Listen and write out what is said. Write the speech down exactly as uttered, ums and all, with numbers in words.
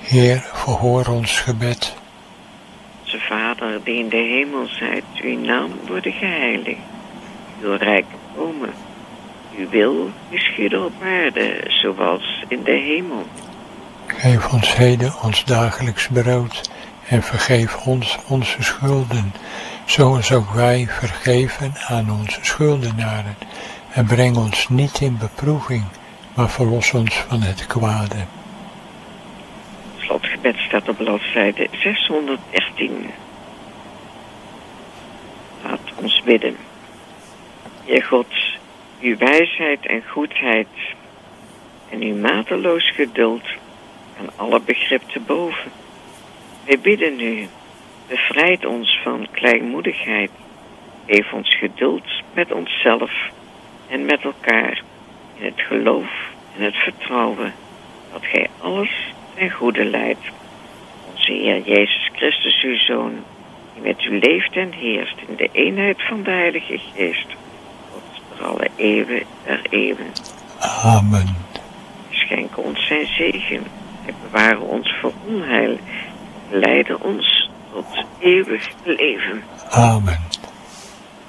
Heer, verhoor ons gebed. Onze Vader die in de hemel zijt, uw naam worden geheiligd. Uw rijk komen. Uw wil geschieden op aarde, zoals in de hemel. Geef ons heden ons dagelijks brood en vergeef ons onze schulden, zoals ook wij vergeven aan onze schuldenaren. En breng ons niet in beproeving, maar verlos ons van het kwade. Slotgebed staat op bladzijde zeshonderddertien. Laat ons bidden. Heer God, uw wijsheid en goedheid en uw mateloos geduld aan alle begrip te boven. Wij bidden u, bevrijd ons van kleinmoedigheid. Geef ons geduld met onszelf en met elkaar in het geloof en het vertrouwen dat gij alles ten goede leidt. Onze Heer Jezus Christus, uw Zoon, die met u leeft en heerst in de eenheid van de Heilige Geest, tot voor alle eeuwen der eeuwen. Amen. Schenk ons zijn zegen en beware ons voor onheil. Leide ons tot eeuwig leven. Amen.